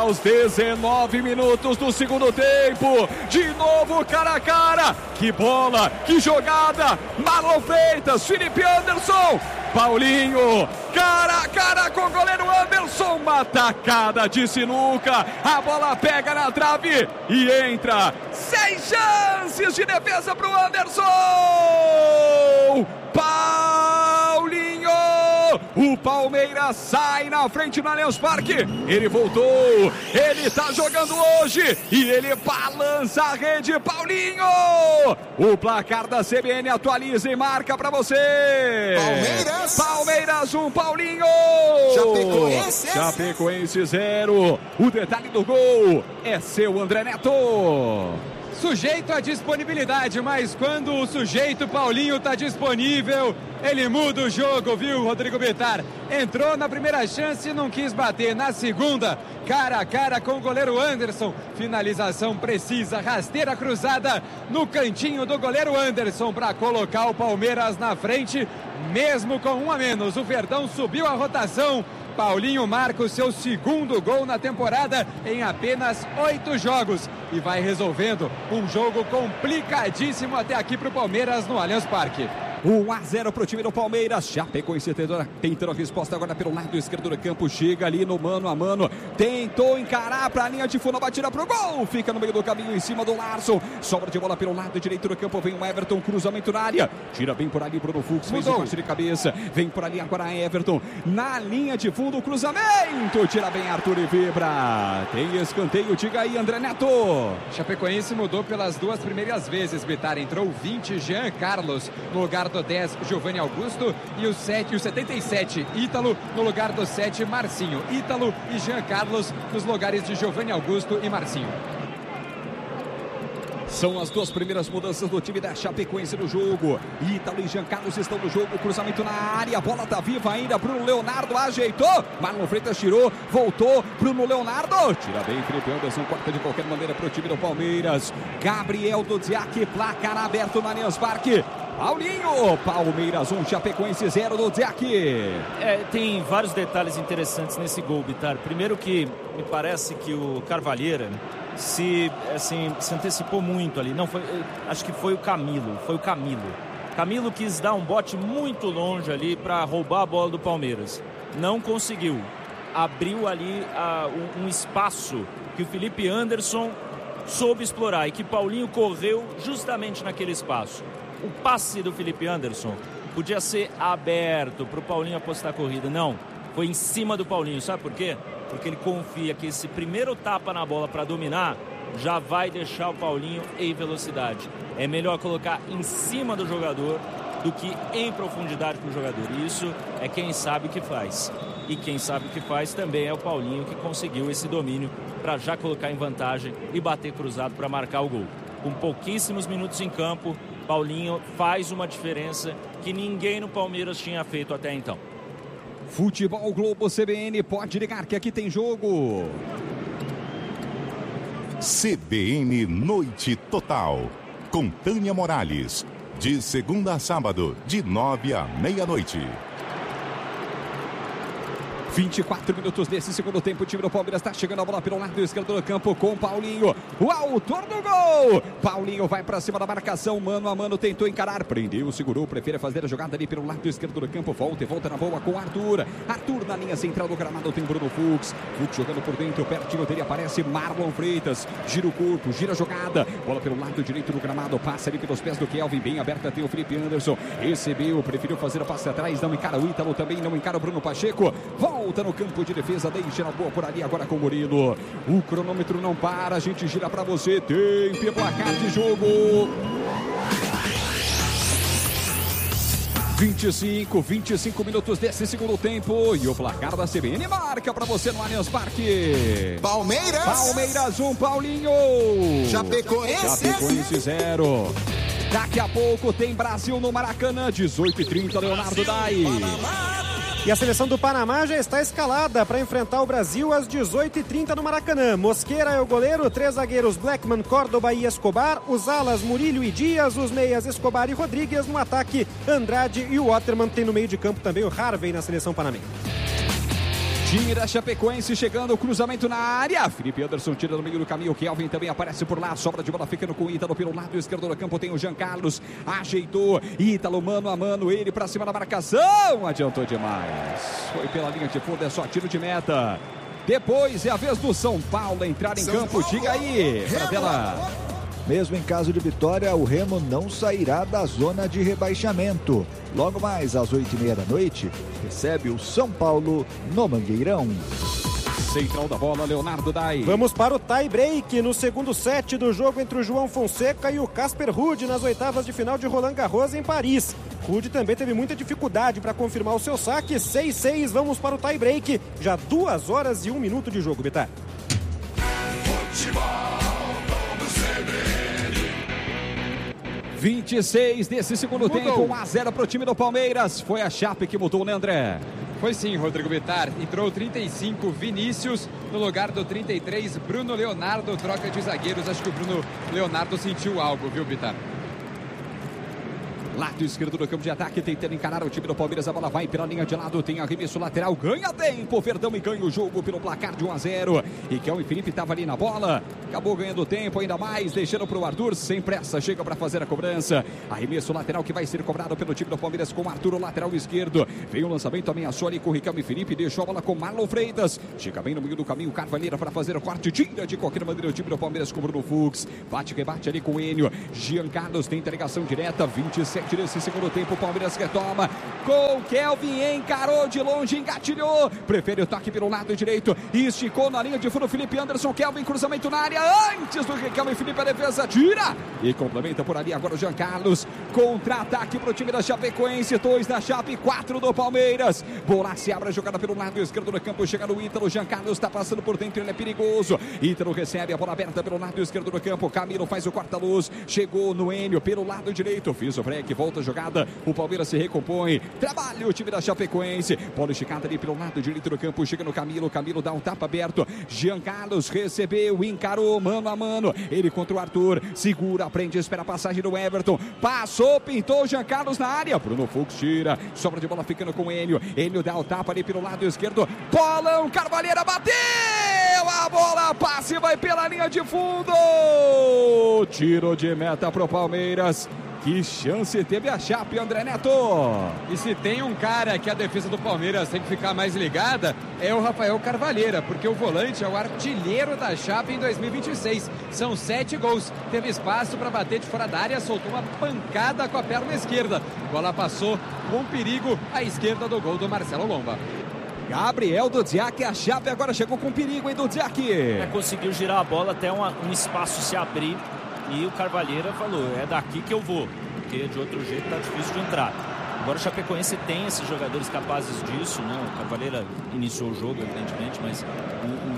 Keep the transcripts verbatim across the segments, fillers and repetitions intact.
aos dezenove minutos do segundo tempo. De novo cara a cara. Que bola, que jogada. Marlon Freitas, Felipe Anderson, Paulinho, cara a cara com o goleiro Anderson. Uma tacada de sinuca. A bola pega na trave e entra. Sem chances de defesa para o Anderson. Paulinho. O Palmeiras sai na frente no Allianz Parque. Ele voltou. Ele tá jogando hoje. E ele balança a rede. Paulinho. O placar da C B N atualiza e marca pra você. Palmeiras. Palmeiras um, Paulinho. Chapecoense. Chapecoense zero. O detalhe do gol é seu, André Neto. Sujeito à disponibilidade, mas quando o sujeito Paulinho está disponível, ele muda o jogo, viu, Rodrigo Bittar? Entrou na primeira chance e não quis bater. Na segunda, cara a cara com o goleiro Anderson. Finalização precisa, rasteira cruzada no cantinho do goleiro Anderson para colocar o Palmeiras na frente, mesmo com um a menos. O Verdão subiu a rotação. Paulinho marca o seu segundo gol na temporada em apenas oito jogos e vai resolvendo um jogo complicadíssimo até aqui para o Palmeiras no Allianz Parque. um a zero para o time do Palmeiras. Chapecoense tentando a resposta agora pelo lado esquerdo do campo. Chega ali no mano a mano. Tentou encarar para a linha de fundo. A batida para o gol. Fica no meio do caminho em cima do Larson. Sobra de bola pelo lado direito do campo. Vem o Everton. Cruzamento na área. Tira bem por ali Bruno Fux. Fez o corte de cabeça. Vem por ali agora Everton. Na linha de fundo. Cruzamento. Tira bem Arthur e vibra. Tem escanteio. Diga aí, André Neto. Chapecoense mudou pelas duas primeiras vezes. Bittar entrou vinte. Jean Carlos no lugar do dez, Giovanni Augusto, e o sete, o setenta e sete, Ítalo, no lugar do sete, Marcinho. Ítalo e Jean Carlos nos lugares de Giovanni Augusto e Marcinho. São as duas primeiras mudanças do time da Chapecoense no jogo. Ítalo e Jean Carlos estão no jogo. Cruzamento na área. A bola tá viva ainda. Bruno Leonardo ajeitou. Marlon Freitas tirou. Voltou. Bruno Leonardo. Tira bem Felipe Anderson. Corta de qualquer maneira para o time do Palmeiras. Gabriel Dudziak. Placar aberto no Allianz Parque. Paulinho. Palmeiras um, Chapecoense zero do Dudziak. É, tem vários detalhes interessantes nesse gol, Bittar. Primeiro que me parece que o Carvalheira se, assim, se antecipou muito ali. Não foi, acho que foi o Camilo, foi o Camilo. Camilo quis dar um bote muito longe ali para roubar a bola do Palmeiras. Não conseguiu. Abriu ali uh, um, um espaço que o Felipe Anderson soube explorar e que Paulinho correu justamente naquele espaço. O passe do Felipe Anderson podia ser aberto para o Paulinho apostar a corrida. Não, foi em cima do Paulinho. Sabe por quê? Porque ele confia que esse primeiro tapa na bola para dominar já vai deixar o Paulinho em velocidade. É melhor colocar em cima do jogador do que em profundidade com o jogador. Isso é quem sabe o que faz. E quem sabe o que faz também é o Paulinho, que conseguiu esse domínio para já colocar em vantagem e bater cruzado para marcar o gol. Com pouquíssimos minutos em campo, Paulinho faz uma diferença que ninguém no Palmeiras tinha feito até então. Futebol Globo C B N, pode ligar que aqui tem jogo. C B N Noite Total, com Tânia Morales, de segunda a sábado, de nove à meia-noite. vinte e quatro minutos desse segundo tempo, o time do Palmeiras está chegando a bola pelo lado esquerdo do campo com Paulinho, o autor do gol. Paulinho vai para cima da marcação, mano a mano, tentou encarar, prendeu, segurou, prefere fazer a jogada ali pelo lado esquerdo do campo, volta e volta na boa com Arthur. Arthur na linha central do gramado tem Bruno Fux, Fux jogando por dentro, pertinho dele aparece Marlon Freitas, gira o corpo, gira a jogada, bola pelo lado direito do gramado, passa ali pelos pés do Kelvin, bem aberta tem o Felipe Anderson, recebeu, preferiu fazer a passe atrás, não encara o Ítalo também, não encara o Bruno Pacheco, volta no campo de defesa, deixa na boa por ali agora com o Murilo. O cronômetro não para, a gente gira pra você, tempo e placar de jogo. vinte e cinco, vinte e cinco minutos desse segundo tempo e o placar da C B N marca pra você no Allianz Parque. Palmeiras. Palmeiras um, Paulinho. Chapecoense. Chapecoense zero. Daqui a pouco tem Brasil no Maracanã, dezoito e trinta, Leonardo Dai. E a seleção do Panamá já está escalada para enfrentar o Brasil às dezoito e trinta no Maracanã. Mosqueira é o goleiro, três zagueiros Blackman, Córdoba e Escobar, os alas Murilho e Dias, os meias Escobar e Rodrigues, no ataque Andrade e o Waterman. Tem no meio de campo também o Harvey na seleção panamenha. Time da Chapecoense chegando, o cruzamento na área. Felipe Anderson tira no meio do caminho. Kelvin também aparece por lá. Sobra de bola ficando com o Ítalo pelo lado esquerdo do campo. Tem o Jean Carlos. Ajeitou. Ítalo mano a mano. Ele pra cima da marcação. Adiantou demais. Foi pela linha de fundo. É só tiro de meta. Depois é a vez do São Paulo entrar em São campo. Paulo. Diga aí, Pradella. Mesmo em caso de vitória, o Remo não sairá da zona de rebaixamento. Logo mais às oito e meia da noite, recebe o São Paulo no Mangueirão. Central da bola, Leonardo Dai. Vamos para o tie break no segundo set do jogo entre o João Fonseca e o Casper Ruud nas oitavas de final de Roland Garros em Paris. Ruud também teve muita dificuldade para confirmar o seu saque. seis a seis, vamos para o tie break. Já duas horas e um minuto de jogo, Bitar. vinte e seis desse segundo Mudou. tempo, um a zero para o time do Palmeiras. Foi a Chape que mudou, né, André? Foi sim, Rodrigo Bitar. Entrou trinta e cinco, Vinícius, no lugar do trinta e três, Bruno Leonardo, troca de zagueiros. Acho que o Bruno Leonardo sentiu algo, viu, Bitar? Lado esquerdo do campo de ataque, tentando encarar o time do Palmeiras. A bola vai pela linha de lado, tem arremesso lateral, ganha tempo. Verdão e ganha o jogo pelo placar de um a zero. E Kelvin Felipe estava ali na bola, acabou ganhando tempo ainda mais, deixando para o Arthur. Sem pressa, chega para fazer a cobrança. Arremesso lateral que vai ser cobrado pelo time do Palmeiras com o Arthur, o lateral esquerdo. Veio o lançamento, ameaçou ali com o Kelvin Felipe, deixou a bola com Marlon Freitas. Chega bem no meio do caminho, Carvalheira para fazer o corte, tira de qualquer maneira o time do Palmeiras com o Bruno Fux. Bate, rebate ali com o Enio. Jean Carlos tenta ligação direta, vinte e sete desse segundo tempo. O Palmeiras retoma com o Kelvin, encarou de longe, engatilhou, prefere o toque pelo lado direito, esticou na linha de fundo. Felipe Anderson, Kelvin, cruzamento na área, antes do Kelvin Felipe, a defesa tira e complementa por ali agora o Jean Carlos. Contra-ataque para o time da Chapecoense, dois da Chape, quatro do Palmeiras. Bola se abre a jogada pelo lado esquerdo do campo, chega no Ítalo, Jean Carlos está passando por dentro, ele é perigoso. Ítalo recebe a bola aberta pelo lado esquerdo do campo, Camilo faz o corta-luz, chegou no Enio pelo lado direito, fez o break, volta a jogada. O Palmeiras se recompõe, trabalha o time da Chapecoense, bola esticada ali pelo lado direito do campo, chega no Camilo, Camilo dá um tapa aberto, Jean Carlos recebeu, encarou mano a mano, ele contra o Arthur, segura, prende, espera a passagem do Everton, passou, pintou Jean Carlos na área, Bruno Fux tira, sobra de bola ficando com o Enio, Enio dá o tapa ali pelo lado esquerdo, bolão, Carvalheira bateu, a bola passe vai pela linha de fundo, tiro de meta pro Palmeiras. Que chance teve a Chape, André Neto. E se tem um cara que a defesa do Palmeiras tem que ficar mais ligada, é o Rafael Carvalheira, porque o volante é o artilheiro da Chape em dois mil e vinte e seis. São sete gols. Teve espaço para bater de fora da área, soltou uma pancada com a perna esquerda. A bola passou com perigo à esquerda do gol do Marcelo Lomba. Gabriel Dudziak, a Chape agora chegou com perigo, hein, Dudziak? É, conseguiu girar a bola até uma, um espaço se abrir. E o Carvalheira falou, é daqui que eu vou, porque de outro jeito tá difícil de entrar. Agora o Chapecoense tem esses jogadores capazes disso, né? O Carvalheira iniciou o jogo, evidentemente, mas o, o,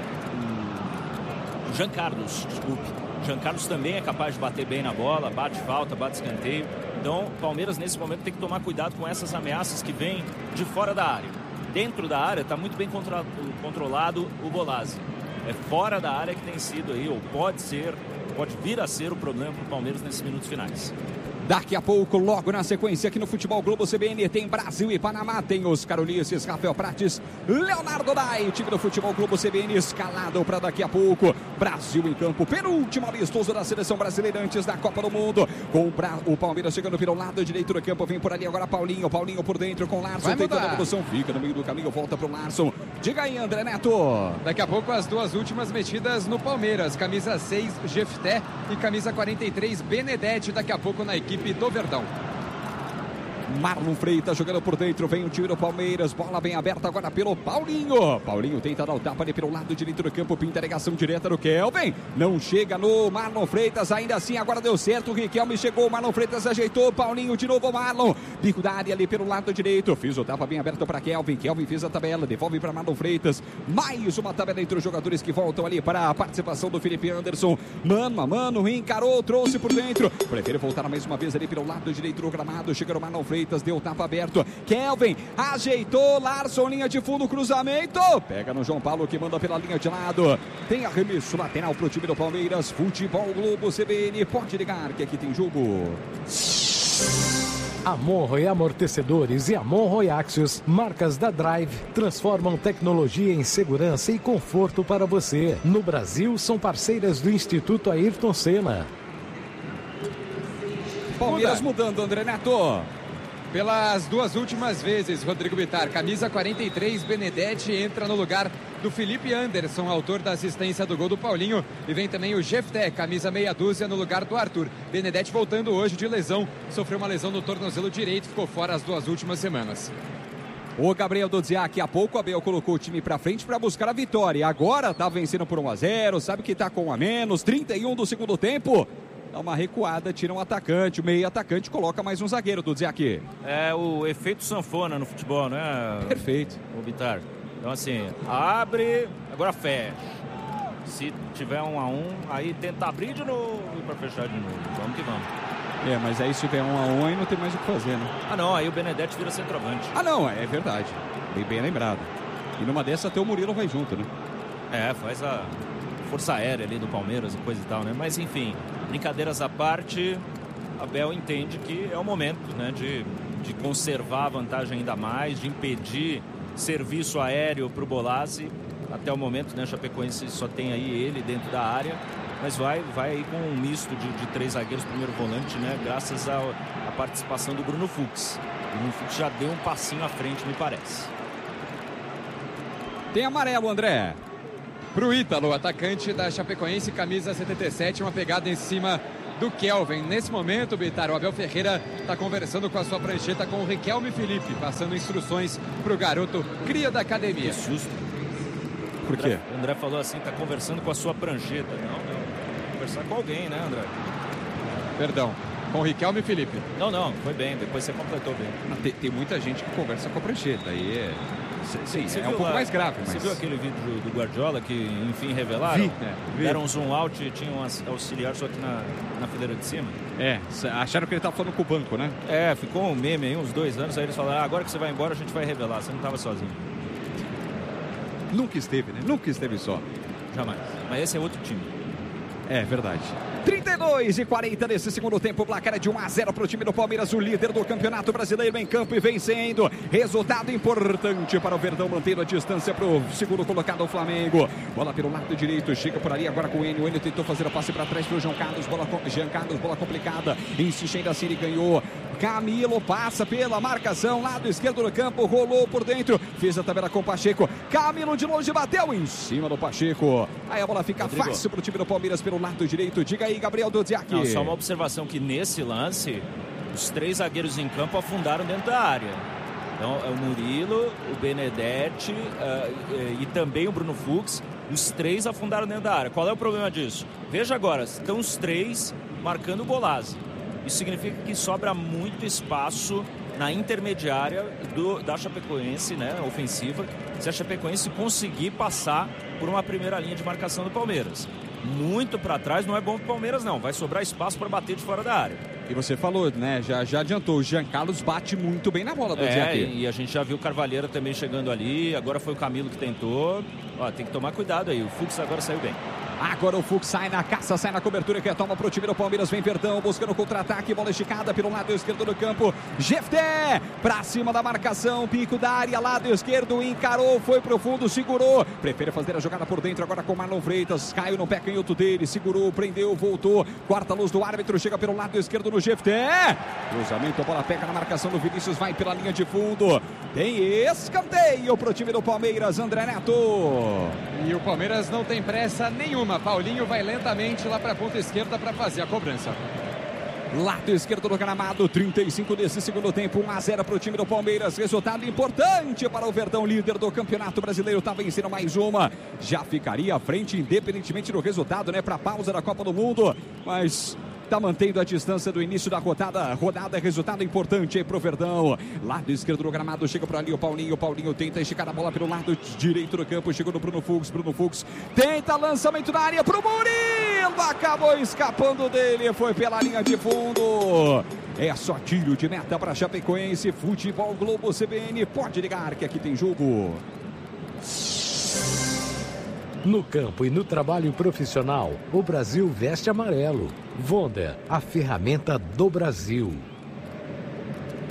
o Jean Carlos, desculpe, o Jean Carlos também é capaz de bater bem na bola, bate falta, bate escanteio. Então o Palmeiras nesse momento tem que tomar cuidado com essas ameaças que vêm de fora da área. Dentro da área está muito bem contra, controlado o Bolazzi. É fora da área que tem sido aí, ou pode ser... pode vir a ser o problema para o Palmeiras nesses minutos finais. Daqui a pouco, logo na sequência aqui no Futebol Globo C B N, tem Brasil e Panamá, tem os Carolices, Rafael Prates, Leonardo Dai, o time do Futebol Globo C B N escalado para daqui a pouco. Brasil em campo, penúltimo amistoso da seleção brasileira antes da Copa do Mundo. Com o, Bra... o Palmeiras chegando pelo lado direito do campo, vem por ali agora Paulinho, Paulinho por dentro com Larson, tentando a evolução, fica no meio do caminho, volta pro Larson. Diga aí, André Neto. Daqui a pouco as duas últimas mexidas no Palmeiras, camisa seis, Jefté, e camisa quarenta e três, Benedetti, daqui a pouco na equipe do Verdão. Marlon Freitas jogando por dentro, vem o time do Palmeiras, bola bem aberta agora pelo Paulinho. Paulinho tenta dar o tapa ali pelo lado direito do campo, pinta a ligação direta do Kelvin. Não chega no Marlon Freitas, ainda assim agora deu certo, o Riquelme chegou, Marlon Freitas ajeitou, Paulinho de novo, Marlon. Bico da área ali pelo lado direito, fiz o tapa bem aberto para Kelvin, Kelvin fez a tabela, devolve para Marlon Freitas. Mais uma tabela entre os jogadores que voltam ali para a participação do Felipe Anderson. Mano a mano, encarou, trouxe por dentro. Prefere voltar mais uma vez ali pelo lado direito do gramado, chega no Marlon Freitas. Deu tapa aberto, Kelvin ajeitou, Larson, linha de fundo, cruzamento, pega no João Paulo que manda pela linha de lado, tem arremesso lateral pro time do Palmeiras. Futebol Globo C B N, pode ligar que aqui tem jogo. A Monroe Amortecedores e a Monroe Axios, marcas da Drive, transformam tecnologia em segurança e conforto para você. No Brasil, são parceiras do Instituto Ayrton Senna. Palmeiras mudando, André Neto. Pelas duas últimas vezes, Rodrigo Bittar, camisa quarenta e três, Benedetti entra no lugar do Felipe Anderson, autor da assistência do gol do Paulinho, e vem também o Jefté, camisa meia dúzia, no lugar do Arthur. Benedetti voltando hoje de lesão, sofreu uma lesão no tornozelo direito, ficou fora as duas últimas semanas. O Gabriel Dodziak, há pouco, Abel colocou o time pra frente para buscar a vitória. Agora tá vencendo por um a zero, sabe que tá com um a menos, trinta e um do segundo tempo. Dá uma recuada, tira um atacante, o meio atacante coloca mais um zagueiro do Dodziak. É o efeito sanfona no futebol, né? Perfeito. O Bittar. Então assim, abre, agora fecha. Se tiver um a um, aí tenta abrir de novo e para fechar de novo. Vamos que vamos. É, mas aí se tiver um a um aí não tem mais o que fazer, né? Ah não, aí o Benedetti vira centroavante. Ah não, é verdade. Bem, bem lembrado. E numa dessa até o Murilo vai junto, né? É, faz a força aérea ali do Palmeiras e coisa e tal, né? Mas enfim, brincadeiras à parte, Abel entende que é o momento, né? De, de conservar a vantagem ainda mais, de impedir serviço aéreo para o Bolazzi. Até o momento, né? Chapecoense só tem aí ele dentro da área, mas vai, vai aí com um misto de, de três zagueiros, primeiro volante, né? Graças à participação do Bruno Fux. O Bruno Fux já deu um passinho à frente, me parece. Tem amarelo, André. Pro Ítalo, atacante da Chapecoense, camisa setenta e sete, uma pegada em cima do Kelvin. Nesse momento, Bittar, o Abel Ferreira está conversando com a sua prancheta com o Riquelme Felipe, passando instruções pro garoto cria da academia. Que susto. Por quê? O André falou assim, tá conversando com a sua prancheta. Não, não. Conversar com alguém, né, André? Perdão, com o Riquelme Felipe. Não, não, foi bem, depois você completou bem. Tem, tem muita gente que conversa com a prancheta, aí é... Sim, você é um pouco lá, mais grave. Mas... Você viu aquele vídeo do, do Guardiola que, enfim, revelaram? Vi, é, vi. Deram um zoom out e tinha um auxiliar só aqui na, na fileira de cima? É, acharam que ele estava falando com o banco, né? É, ficou um meme aí, uns dois anos, aí eles falaram, ah, agora que você vai embora a gente vai revelar, você não estava sozinho. Nunca esteve, né? Nunca esteve só. Jamais. Mas esse é outro time. É verdade. trinta e dois e quarenta nesse segundo tempo, o placar é de um a zero para o time do Palmeiras, o líder do Campeonato Brasileiro em campo e vencendo. Resultado importante para o Verdão, mantendo a distância para o segundo colocado, o Flamengo. Bola pelo lado direito, chega por ali agora com o Enio. O Enio tentou fazer a passe para trás para o João Carlos, bola, Jean Carlos, bola complicada. Insiste ainda assim, ele ganhou. Camilo passa pela marcação, lado esquerdo do campo, rolou por dentro, fez a tabela com o Pacheco. Camilo de longe bateu em cima do Pacheco. Aí a bola fica Rodrigo. Fácil para o time do Palmeiras pelo lado direito. Diga aí, Gabriel Dodziak. Não, só uma observação que nesse lance, os três zagueiros em campo afundaram dentro da área. Então, é o Murilo, o Benedetti uh, e também o Bruno Fux. Os três afundaram dentro da área. Qual é o problema disso? Veja agora, estão os três marcando o Bolazzi. Isso significa que sobra muito espaço na intermediária do, da Chapecoense, né, ofensiva, se a Chapecoense conseguir passar por uma primeira linha de marcação do Palmeiras. Muito para trás não é bom para o Palmeiras, não. Vai sobrar espaço para bater de fora da área. E você falou, né? Já, já adiantou. O Jean Carlos bate muito bem na bola do É, e, e a gente já viu o Carvalheira também chegando ali. Agora foi o Camilo que tentou. Ó, tem que tomar cuidado aí. O Fux agora saiu bem. Agora o Fux sai na caça, sai na cobertura que retoma pro time do Palmeiras. Vem Verdão buscando o contra-ataque. Bola esticada pelo lado esquerdo do campo. Jefté pra cima da marcação. Pico da área, lado esquerdo. Encarou, foi pro fundo, segurou. Prefere fazer a jogada por dentro agora com Marlon Freitas. Caiu no pé canhoto dele, segurou, prendeu, voltou. Quarta luz do árbitro, chega pelo lado esquerdo no Jefté. Cruzamento, a bola pega na marcação do Vinícius, vai pela linha de fundo. Tem escanteio pro time do Palmeiras, André Neto. E o Palmeiras não tem pressa nenhuma. Paulinho vai lentamente lá para a ponta esquerda para fazer a cobrança. Lado esquerdo do gramado, trinta e cinco desse segundo tempo, um a zero para o time do Palmeiras. Resultado importante para o Verdão, líder do Campeonato Brasileiro. Está vencendo mais uma. Já ficaria à frente, independentemente do resultado, né? Para a pausa da Copa do Mundo. Mas está mantendo a distância do início da rodada. Rodada, resultado importante aí pro Verdão. Lado esquerdo do gramado, chega por ali o Paulinho. O Paulinho tenta esticar a bola pelo lado direito do campo. Chegou no Bruno Fux. Bruno Fux tenta lançamento na área pro Murilo. Acabou escapando dele. Foi pela linha de fundo. É só tiro de meta para Chapecoense. Futebol Globo C B N. Pode ligar que aqui tem jogo. No campo e no trabalho profissional, o Brasil veste amarelo. Vonda, a ferramenta do Brasil.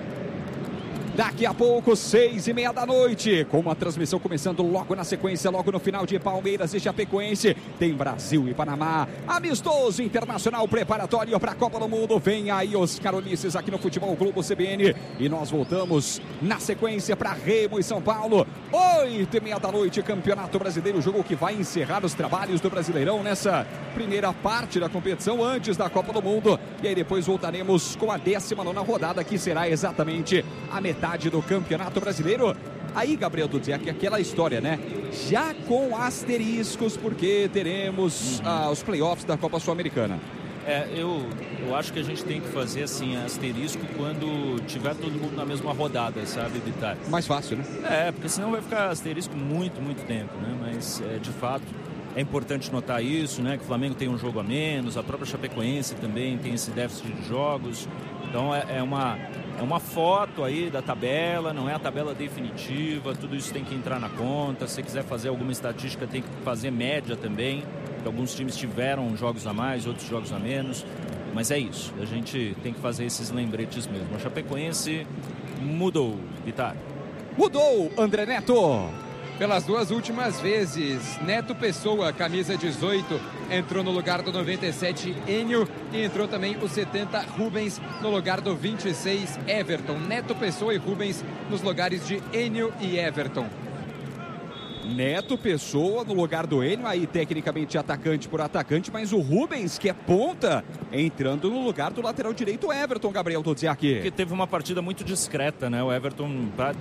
Daqui a pouco, seis e meia da noite, com uma transmissão começando logo na sequência, logo no final de Palmeiras e Chapecoense, tem Brasil e Panamá, amistoso internacional preparatório para a Copa do Mundo. Vem aí os Carolices aqui no Futebol Globo C B N e nós voltamos na sequência para Remo e São Paulo, oito e meia da noite, Campeonato Brasileiro, jogo que vai encerrar os trabalhos do Brasileirão nessa primeira parte da competição antes da Copa do Mundo, e aí depois voltaremos com a décima nona rodada, que será exatamente a metade do Campeonato Brasileiro. Aí, Gabriel Dudziak, aquela história, né? Já com asteriscos, porque teremos uhum. ah, os playoffs da Copa Sul-Americana. É, eu, eu acho que a gente tem que fazer assim, asterisco quando tiver todo mundo na mesma rodada, sabe, Vitar? Mais fácil, né? É, porque senão vai ficar asterisco muito, muito tempo, né? Mas, é, de fato, é importante notar isso, né? Que o Flamengo tem um jogo a menos, a própria Chapecoense também tem esse déficit de jogos. Então, é, é uma... É uma foto aí da tabela, não é a tabela definitiva, tudo isso tem que entrar na conta. Se você quiser fazer alguma estatística, tem que fazer média também. Alguns times tiveram jogos a mais, outros jogos a menos. Mas é isso, a gente tem que fazer esses lembretes mesmo. A Chapecoense mudou, Vitar. Mudou, André Neto. Pelas duas últimas vezes, Neto Pessoa, camisa dezoito, entrou no lugar do noventa e sete, Enio, e entrou também o setenta, Rubens, no lugar do vinte e seis, Everton. Neto Pessoa e Rubens nos lugares de Enio e Everton. Neto Pessoa no lugar do Enio, aí tecnicamente atacante por atacante, mas o Rubens, que é ponta, entrando no lugar do lateral direito, Everton, Gabriel Dudziak. Que teve uma partida muito discreta, né? O Everton